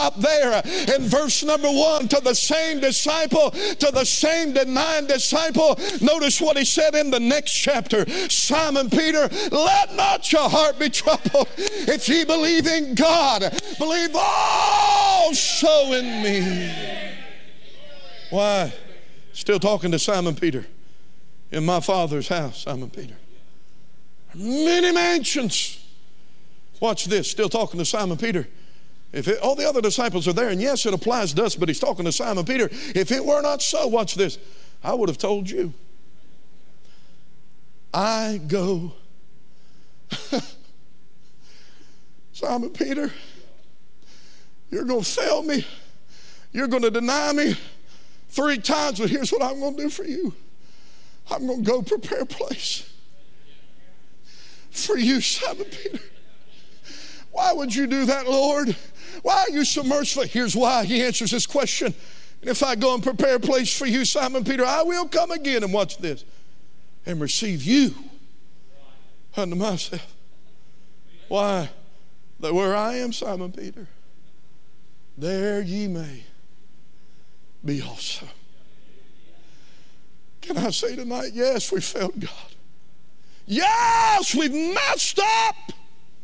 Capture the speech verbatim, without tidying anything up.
Up there in verse number one, to the same disciple, to the same denying disciple. Notice what he said in the next chapter. Simon Peter, let not your heart be troubled. If ye believe in God, believe also in me. Why? Still talking to Simon Peter. In my Father's house, Simon Peter, many mansions. Watch this. Still talking to Simon Peter. If it, all the other disciples are there, and yes, it applies to us, but he's talking to Simon Peter. If it were not so, watch this, I would have told you. I go. Simon Peter, you're going to fail me. You're going to deny me three times, but here's what I'm going to do for you. I'm going to go prepare a place for you, Simon Peter. Why would you do that, Lord? Why are you so merciful? Here's why. He answers this question. And if I go and prepare a place for you, Simon Peter, I will come again, and watch this, and receive you unto myself. Why? That where I am, Simon Peter, there ye may be also. Can I say tonight, yes, we failed God. Yes, we've messed up.